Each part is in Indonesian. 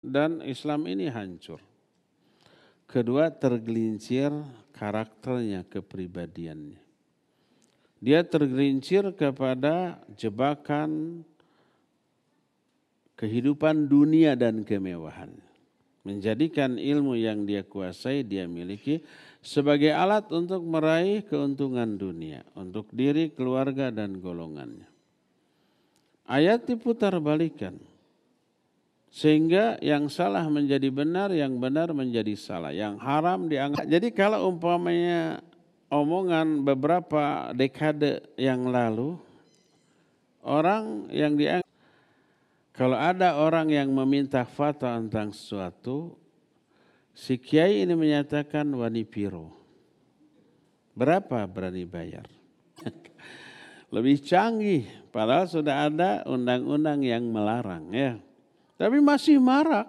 dan Islam ini hancur. Kedua, tergelincir karakternya, kepribadiannya. Dia tergelincir kepada jebakan kehidupan dunia dan kemewahan. Menjadikan ilmu yang dia kuasai, dia miliki sebagai alat untuk meraih keuntungan dunia, untuk diri, keluarga, dan golongannya. Ayat diputar balikan. Sehingga yang salah menjadi benar, yang benar menjadi salah, yang haram dianggap. Jadi kalau umpamanya omongan beberapa dekade yang lalu, orang yang dianggap, kalau ada orang yang meminta fatwa tentang sesuatu, si kiai ini menyatakan wani piro. Berapa berani bayar? Lebih canggih, padahal sudah ada undang-undang yang melarang ya. Tapi masih marak.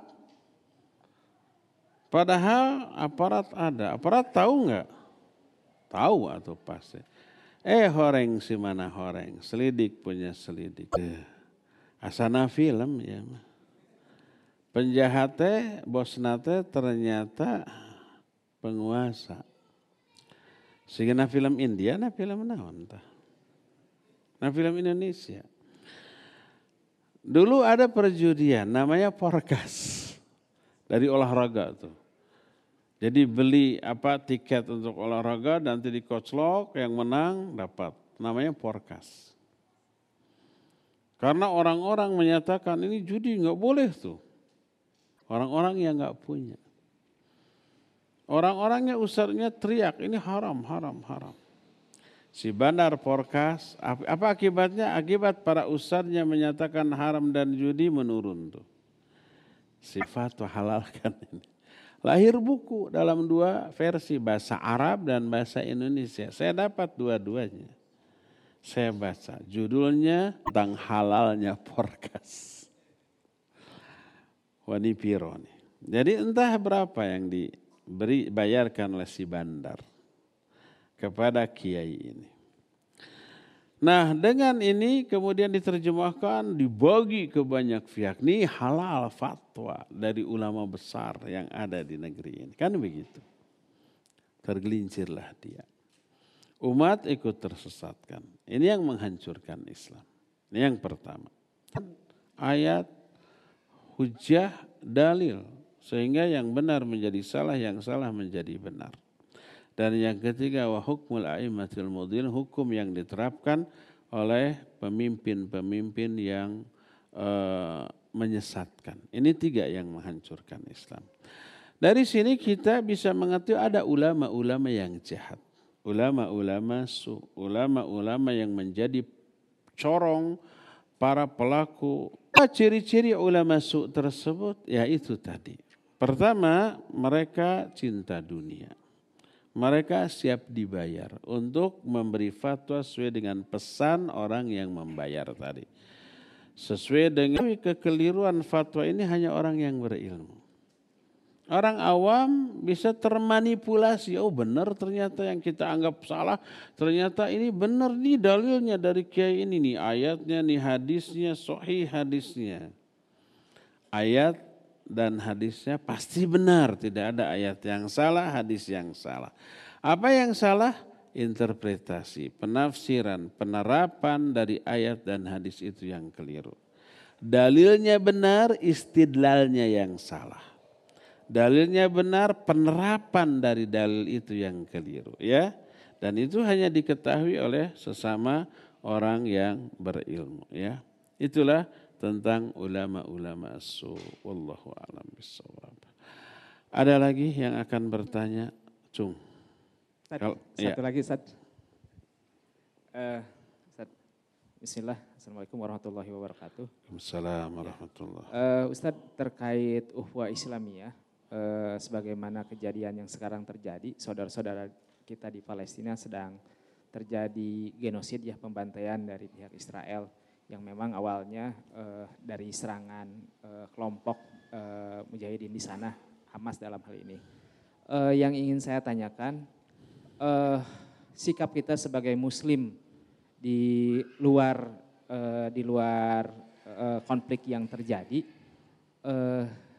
Padahal aparat ada. Aparat tahu nggak? Tahu atau pasti. Horeng si mana horeng. Selidik punya selidik. Asana film ya. Penjahatnya, bosnate ternyata penguasa. Sehingga film India, film naon tah. Film Indonesia. Dulu ada perjudian namanya porkas dari olahraga tuh. Jadi beli tiket untuk olahraga nanti dikoclok yang menang dapat. Namanya porkas. Karena orang-orang menyatakan ini judi nggak boleh tuh. Orang-orang yang nggak punya. Orang-orangnya ustadznya teriak ini haram, haram, haram. Si bandar porkas, apa akibatnya? Akibat para ustadznya menyatakan haram dan judi menurun tuh. Si fatwa halalkan ini. Lahir buku dalam 2 versi, bahasa Arab dan bahasa Indonesia. Saya dapat dua-duanya. Saya baca, judulnya tentang halalnya porkas. Wani piro nih. Jadi entah berapa yang bayarkan oleh si bandar kepada kiai ini. Nah dengan ini kemudian diterjemahkan, dibagi ke banyak pihak. Ini halal fatwa dari ulama besar yang ada di negeri ini. Kan begitu. Tergelincirlah dia. Umat ikut tersesatkan. Ini yang menghancurkan Islam. Ini yang pertama. Ayat, hujah, dalil. Sehingga yang benar menjadi salah, yang salah menjadi benar. Dan yang ketiga, wa hukmul a'immatil mudhil, hukum yang diterapkan oleh pemimpin-pemimpin yang menyesatkan. Ini 3 yang menghancurkan Islam. Dari sini kita bisa mengerti ada ulama-ulama yang jahat. Ulama-ulama ulama-ulama yang menjadi corong para pelaku. Ciri-ciri ulama su tersebut yaitu tadi. Pertama, mereka cinta dunia. Mereka siap dibayar untuk memberi fatwa sesuai dengan pesan orang yang membayar tadi. Sesuai dengan kekeliruan fatwa ini hanya orang yang berilmu. Orang awam bisa termanipulasi. Oh benar ternyata yang kita anggap salah. Ternyata ini benar nih dalilnya dari kiai ini nih. Ayatnya nih, hadisnya, sahih hadisnya. Ayat dan hadisnya pasti benar. Tidak ada ayat yang salah, hadis yang salah. Apa yang salah? Interpretasi, penafsiran, penerapan dari ayat dan hadis itu yang keliru. Dalilnya benar, istidlalnya yang salah. Dalilnya benar, penerapan dari dalil itu yang keliru, ya. Dan itu hanya diketahui oleh sesama orang yang berilmu, ya. Itulah tentang ulama-ulama su. Wallahu a'lam bishawab. Ada lagi yang akan bertanya, Cung? Satu lagi, Ustaz. Ustaz. Bismillah. Assalamualaikum warahmatullahi wabarakatuh. Assalamualaikum warahmatullahi. Ustaz, terkait uhwah Islamiyah, sebagaimana kejadian yang sekarang terjadi, saudara-saudara kita di Palestina sedang terjadi genosid, pembantaian dari pihak Israel yang memang awalnya dari serangan kelompok mujahidin di sana, Hamas dalam hal ini. Yang ingin saya tanyakan, sikap kita sebagai Muslim di luar konflik yang terjadi,